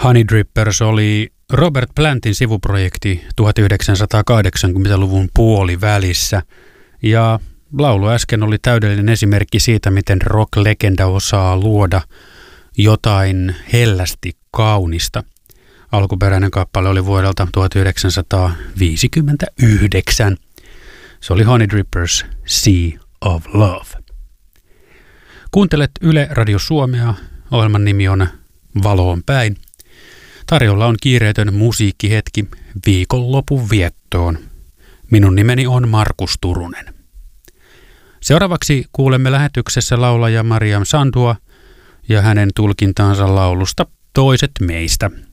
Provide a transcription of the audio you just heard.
Honey Drippers oli Robert Plantin sivuprojekti 1980-luvun puolivälissä, ja laulu äsken oli täydellinen esimerkki siitä, miten rock-legenda osaa luoda jotain hellästi kaunista. Alkuperäinen kappale oli vuodelta 1959. Se oli Honey Drippers, Sea of Love. Kuuntelet Yle Radio Suomea. Ohjelman nimi on Valoon päin. Tarjolla on kiireetön musiikkihetki viikonlopun viettoon. Minun nimeni on Markus Turunen. Seuraavaksi kuulemme lähetyksessä laulaja Mariam Sandua ja hänen tulkintaansa laulusta Toiset meistä.